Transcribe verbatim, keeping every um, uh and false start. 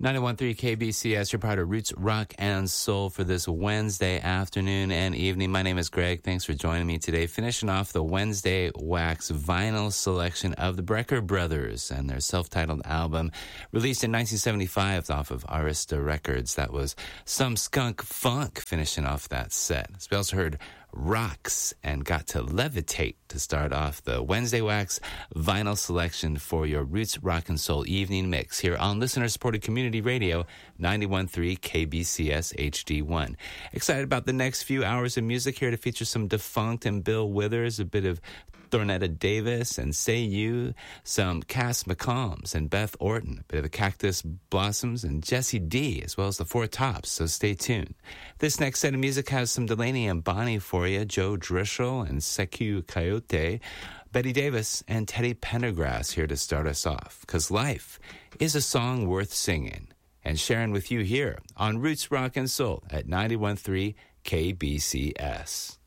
ninety-one point three K B C S, you're part of Roots Rock and Soul for this Wednesday afternoon and evening. My name is Greg. Thanks for joining me today. Finishing off the Wednesday Wax vinyl selection of the Brecker Brothers and their self-titled album released in nineteen seventy-five off of Arista Records. That was Some Skunk Funk finishing off that set. We also heard Rocks and Got to Levitate to start off the Wednesday Wax vinyl selection for your Roots Rock and Soul evening mix here on listener-supported community radio, ninety-one point three K B C S H D one. Excited about the next few hours of music here to feature some Defunct and Bill Withers, a bit of Thornetta Davis and Say You, some Cass McCombs and Beth Orton, a bit of the Cactus Blossoms and Jesse D, as well as the Four Tops, so stay tuned. This next set of music has some Delaney and Bonnie for you, Joe Drischel and Sekou Coyote, Betty Davis and Teddy Pendergrass here to start us off, because life is a song worth singing and sharing with you here on Roots Rock and Soul at ninety-one point three K B C S.